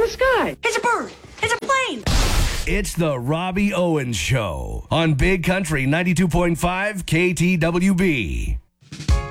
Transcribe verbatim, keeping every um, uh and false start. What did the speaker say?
the sky. It's a bird. It's a plane. It's the Robbie Owens Show on Big Country ninety-two point five K T W B.